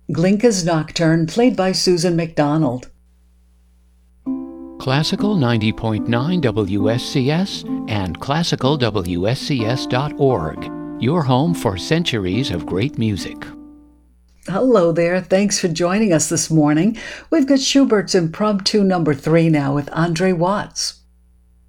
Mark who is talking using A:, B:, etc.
A: Glinka's Nocturne, played by Susan McDonald.
B: Classical 90.9 WSCS and classicalwscs.org. Your home for centuries of great music.
A: Hello there. Thanks for joining us this morning. We've got Schubert's Impromptu number 3 now with Andre Watts.